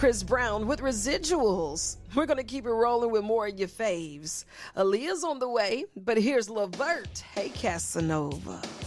Chris Brown with Residuals. We're going to keep it rolling with more of your faves. Aaliyah's on the way, but here's LeVert. Hey, Casanova.